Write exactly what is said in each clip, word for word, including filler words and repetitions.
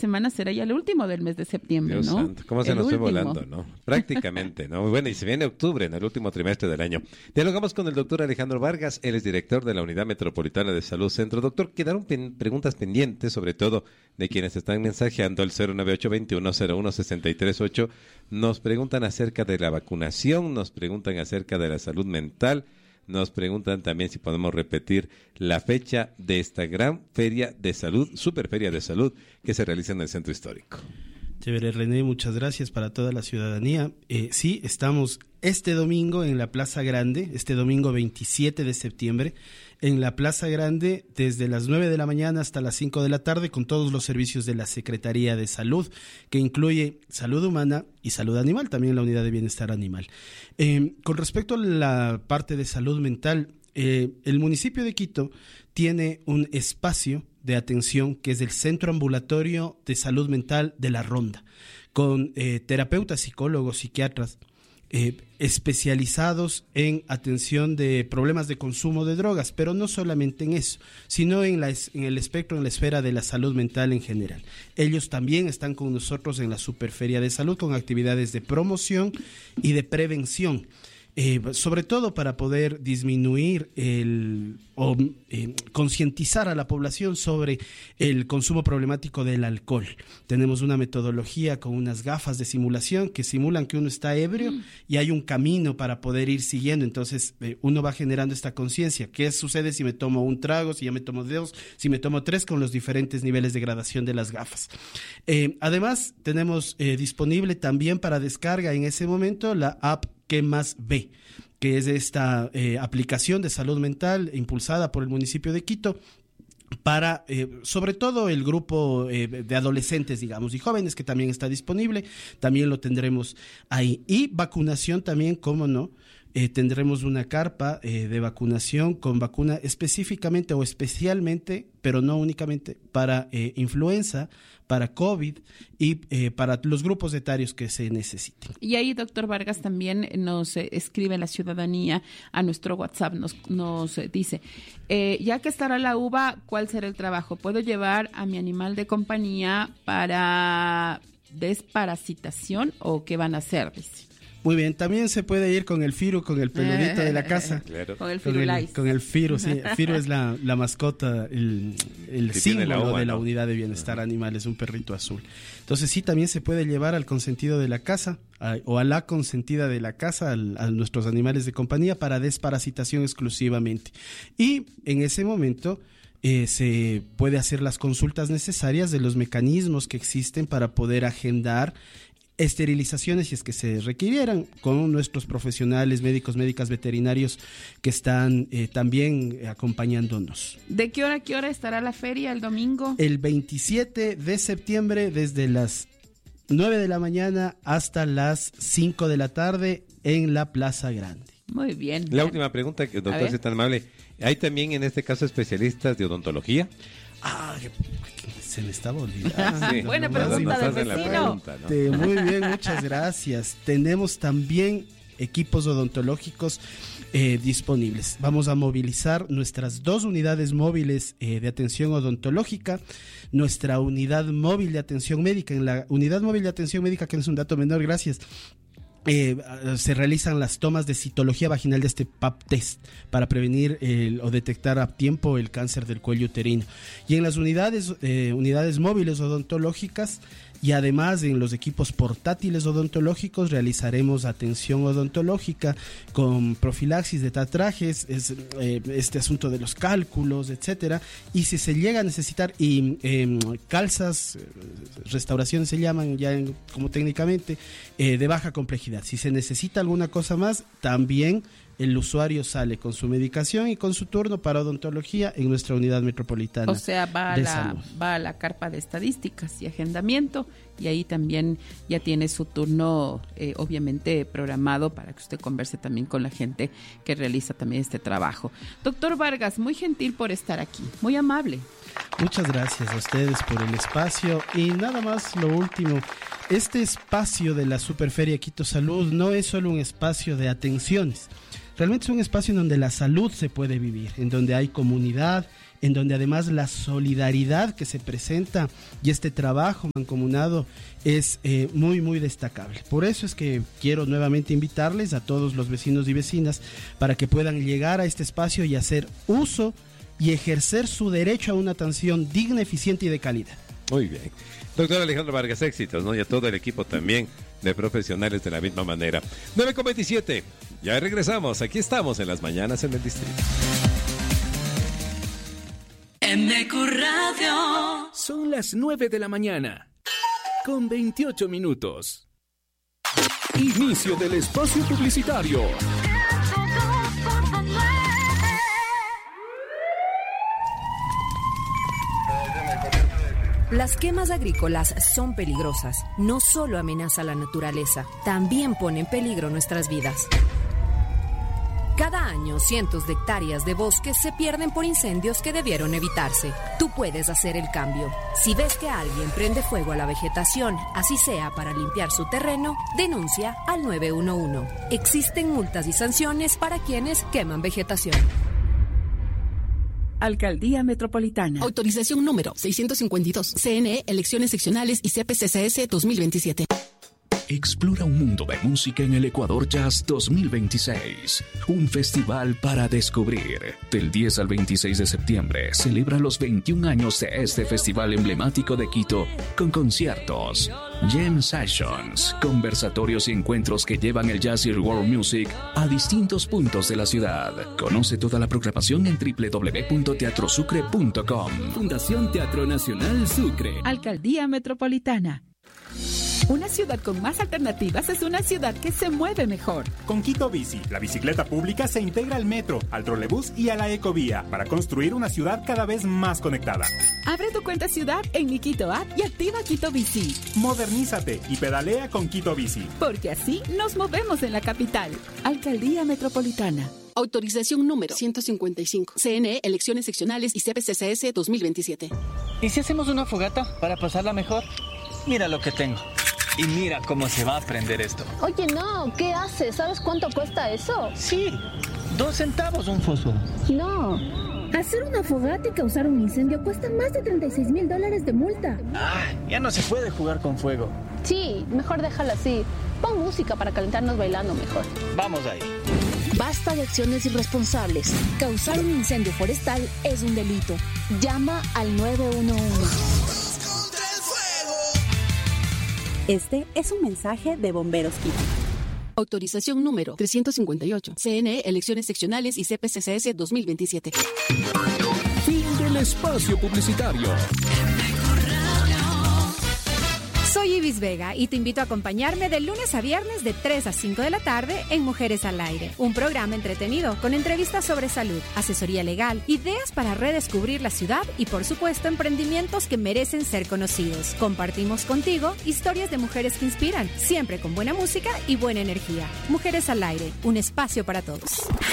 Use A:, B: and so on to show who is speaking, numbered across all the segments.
A: semana será ya el último del mes de septiembre,
B: Dios
A: ¿no?
B: santo, cómo se
A: el
B: nos fue
A: último.
B: volando, ¿no? Prácticamente, ¿no? Bueno, y se viene octubre, en el último trimestre del año. Dialogamos con el doctor Alejandro Vargas, él es director de la Unidad Metropolitana de Salud Centro. Doctor, quedaron pen- preguntas pendientes, sobre todo de quienes están mensajeando al cero nueve ocho, veintiuno cero uno, sesenta y tres ocho. Nos preguntan acerca de la vacunación, nos preguntan acerca de la salud mental, nos preguntan también si podemos repetir la fecha de esta gran feria de salud, super feria de salud, que se realiza en el Centro Histórico.
C: Chévere, René, muchas gracias para toda la ciudadanía. Eh, sí, estamos este domingo en la Plaza Grande, este domingo veintisiete de septiembre, en la Plaza Grande desde las nueve de la mañana hasta las cinco de la tarde con todos los servicios de la Secretaría de Salud, que incluye salud humana y salud animal, también la unidad de bienestar animal. Eh, con respecto a la parte de salud mental, eh, el municipio de Quito tiene un espacio de atención que es el Centro Ambulatorio de Salud Mental de La Ronda, con eh, terapeutas, psicólogos, psiquiatras, Eh, especializados en atención de problemas de consumo de drogas, pero no solamente en eso, sino en, la, en el espectro, en la esfera de la salud mental en general. Ellos también están con nosotros en la Superferia de Salud con actividades de promoción y de prevención. Eh, sobre todo para poder disminuir el o eh, concientizar a la población sobre el consumo problemático del alcohol. Tenemos una metodología con unas gafas de simulación que simulan que uno está ebrio mm. y hay un camino para poder ir siguiendo. Entonces eh, uno va generando esta conciencia. ¿Qué sucede si me tomo un trago, si ya me tomo dos, si me tomo tres, con los diferentes niveles de gradación de las gafas? Eh, además tenemos eh, disponible también para descarga en ese momento la app ¿Qué más ve?, que es esta eh, aplicación de salud mental impulsada por el municipio de Quito para, eh, sobre todo, el grupo eh, de adolescentes, digamos, y jóvenes, que también está disponible, también lo tendremos ahí. Y vacunación también, cómo no, eh, tendremos una carpa eh, de vacunación con vacuna específicamente o especialmente, pero no únicamente, para eh, influenza, para COVID y eh, para los grupos etarios que se necesiten.
A: Y ahí, doctor Vargas, también nos eh, escribe la ciudadanía a nuestro WhatsApp, nos, nos eh, dice, eh, ya que estará la uva, ¿cuál será el trabajo? ¿Puedo llevar a mi animal de compañía para desparasitación o qué van a hacer? Dice.
C: Muy bien, también se puede ir con el Firu, con el peludito de la casa.
A: Claro. Con el
C: Con
A: Firulais.
C: el, con el Firu, sí. Firu es la, la mascota, el, el símbolo la uva, de la ¿no? unidad de bienestar uh-huh. animal, es un perrito azul. Entonces sí, también se puede llevar al consentido de la casa a, o a la consentida de la casa, al, a nuestros animales de compañía para desparasitación exclusivamente. Y en ese momento eh, se puede hacer las consultas necesarias de los mecanismos que existen para poder agendar esterilizaciones si es que se requirieran con nuestros profesionales, médicos, médicas, veterinarios que están eh, también acompañándonos.
A: ¿De qué hora a qué hora estará la feria el domingo?
C: El veintisiete de septiembre desde las nueve de la mañana hasta las cinco de la tarde en la Plaza Grande.
A: Muy bien.
B: La última pregunta, doctor, si es tan amable. ¿Hay también en este caso especialistas de odontología?
C: Ah, se me estaba olvidando.
A: Sí, buena no, pregunta del vecino.
C: Pregunta, ¿no? Sí, muy bien, muchas gracias. Tenemos también equipos odontológicos eh, disponibles. Vamos a movilizar nuestras dos unidades móviles eh, de atención odontológica, nuestra unidad móvil de atención médica. En la unidad móvil de atención médica, que no es un dato menor, gracias, Eh, se realizan las tomas de citología vaginal de este P A P test para prevenir el, o detectar a tiempo el cáncer del cuello uterino. Y en las unidades, eh, unidades móviles odontológicas y además en los equipos portátiles odontológicos realizaremos atención odontológica con profilaxis de tatrajes, es, eh, este asunto de los cálculos, etcétera. Y si se llega a necesitar y eh, calzas, restauraciones se llaman ya en, como técnicamente, eh, de baja complejidad. Si se necesita alguna cosa más, también el usuario sale con su medicación y con su turno para odontología en nuestra unidad metropolitana.
A: O sea, va a, la, va a la carpa de estadísticas y agendamiento y ahí también ya tiene su turno eh, obviamente programado para que usted converse también con la gente que realiza también este trabajo. Doctor Vargas, muy gentil por estar aquí, muy amable.
C: Muchas gracias a ustedes por el espacio y nada más lo último, este espacio de la Superferia Quito Salud no es solo un espacio de atenciones. Realmente es un espacio en donde la salud se puede vivir, en donde hay comunidad, en donde además la solidaridad que se presenta y este trabajo mancomunado es eh, muy muy destacable. Por eso es que quiero nuevamente invitarles a todos los vecinos y vecinas para que puedan llegar a este espacio y hacer uso y ejercer su derecho a una atención digna, eficiente y de calidad.
B: Muy bien. Doctor Alejandro Vargas, éxitos, ¿no? Y a todo el equipo también de profesionales de la misma manera. nueve con veintisiete. Ya regresamos. Aquí estamos en las mañanas en el distrito.
D: M Q Radio.
E: Son las nueve de la mañana, con veintiocho minutos. Inicio del espacio publicitario.
F: Las quemas agrícolas son peligrosas. No solo amenazan la naturaleza, también ponen en peligro nuestras vidas. Cada año, cientos de hectáreas de bosques se pierden por incendios que debieron evitarse. Tú puedes hacer el cambio. Si ves que alguien prende fuego a la vegetación, así sea para limpiar su terreno, denuncia al nueve uno uno. Existen multas y sanciones para quienes queman vegetación.
G: Alcaldía Metropolitana.
H: Autorización número seiscientos cincuenta y dos. C N E, elecciones seccionales y C P C C S dos mil veintisiete.
E: Explora un mundo de música en el Ecuador Jazz dos mil veintiséis. Un festival para descubrir. Del diez al veintiséis de septiembre celebra los veintiún años de este festival emblemático de Quito con conciertos, jam sessions, conversatorios y encuentros que llevan el jazz y el world music a distintos puntos de la ciudad. Conoce toda la programación en doble u doble u doble u punto teatro sucre punto com. Fundación Teatro Nacional Sucre.
G: Alcaldía Metropolitana. Una ciudad con más alternativas es una ciudad que se mueve mejor.
I: Con Quito Bici, la bicicleta pública se integra al metro, al trolebús y a la ecovía para construir una ciudad cada vez más conectada.
G: Abre tu cuenta ciudad en mi Quito App y activa Quito Bici.
I: Modernízate y pedalea con Quito Bici.
G: Porque así nos movemos en la capital. Alcaldía Metropolitana.
H: Autorización número ciento cincuenta y cinco. C N E, elecciones seccionales y C P C C S dos mil veintisiete.
J: ¿Y si hacemos una fogata para pasarla mejor? Mira lo que tengo. Y mira cómo se va a prender esto.
K: Oye, no, ¿qué haces? ¿Sabes cuánto cuesta eso?
J: Sí, dos centavos un fósforo.
K: No, hacer una fogata y causar un incendio cuesta más de treinta y seis mil dólares de multa.
J: Ah, ya no se puede jugar con fuego.
K: Sí, mejor déjalo así. Pon música para calentarnos bailando mejor.
J: Vamos ahí.
L: Basta de acciones irresponsables. Causar un incendio forestal es un delito. Llama al nueve uno uno.
M: Este es un mensaje de Bomberos Quito.
H: Autorización número trescientos cincuenta y ocho. C N E, elecciones seccionales y C P C C S dos mil veintisiete.
E: Fin del espacio publicitario.
N: Soy Ibis Vega y te invito a acompañarme de lunes a viernes de tres a cinco de la tarde en Mujeres al Aire, un programa entretenido con entrevistas sobre salud, asesoría legal, ideas para redescubrir la ciudad y por supuesto emprendimientos que merecen ser conocidos. Compartimos contigo historias de mujeres que inspiran, siempre con buena música y buena energía. Mujeres al Aire, un espacio para todos.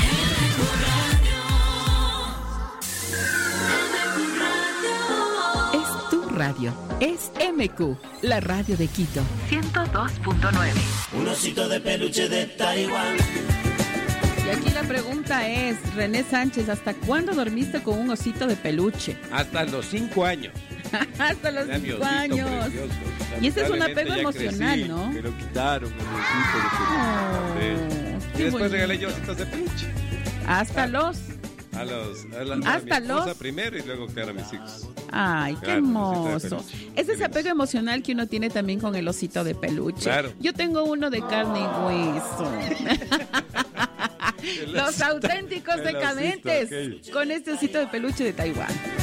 G: Es tu radio. Es M Q, la radio de Quito. ciento dos punto nueve.
O: Un osito de peluche de Taiwán.
A: Y aquí la pregunta es, René Sánchez, ¿hasta cuándo dormiste con un osito de peluche?
B: Hasta los cinco años.
A: Hasta los
B: Era
A: cinco años. Y ese es un apego emocional,
B: crecí,
A: ¿no?
B: Me lo quitaron, el osito de peluche.
A: Oh,
B: sí. Y
A: qué
B: después
A: bonito.
B: regalé yo ositos de peluche.
A: Hasta los...
B: A los, a la, a
A: Hasta
B: mi esposa
A: los-
B: primero y luego claro a mis hijos.
A: Ay, qué
B: Claro,
A: hermoso.
B: osito de peluche.
A: Es ese apego emocional que uno tiene también con el osito de peluche.
B: Claro.
A: Yo tengo uno de carne y hueso. Los auténticos
B: el osito,
A: decadentes
B: aquello.
A: con este osito de peluche de Taiwán.